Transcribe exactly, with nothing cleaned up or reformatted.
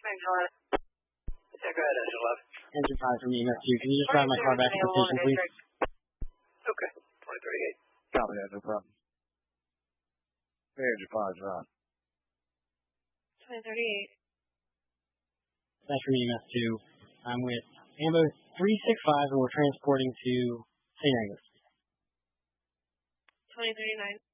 Yeah, go ahead, Engine eleven. Engine five from E M S two. Can you just drive my car back to the station, please? Okay, twenty thirty-eight. Copy that, no problem. Hey, Engine five, John. twenty thirty-eight. That's from E M S two. I'm with Ambo three six five, and we're transporting to Saint Angus. twenty thirty-nine.